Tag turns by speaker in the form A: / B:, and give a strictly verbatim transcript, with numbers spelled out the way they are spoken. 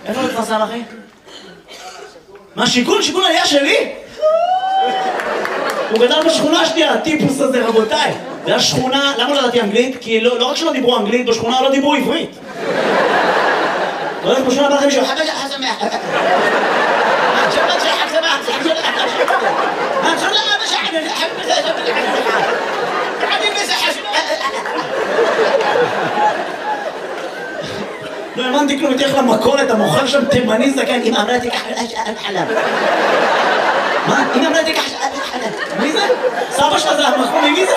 A: איפה זה כפר סבא, אחי? מה, שיכון? שיכון עלייה שלי? הוא גדל בשכונה השנייה, הטיפוס הזה, רבותיי. זה היה שכונה, למה לא ידעתי אנגלית? כי לא רק שלא דיברו אנגלית, בשכונה לא דיברו עברית. לא יודעת, בשכונה בא לכם מישהו, חבא חסמח. شباب شحن سماح شحن ما شاء الله ما شحن حب قاعدين نمسح לא האמנתי כלום, תלך למכולת, המוכר שם תימני זקן, אמא אמרה תיקח חלב. מה? אמא אמרה תיקח חלב. מי זה? סבא שלה זה המכור, מי זה?